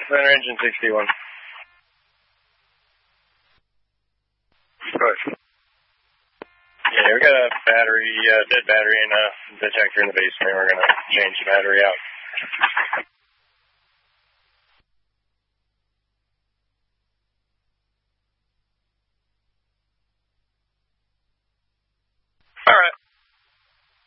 Center engine 61. Good. Yeah, we got a battery, dead battery in a detector in the basement. We're going to change the battery out.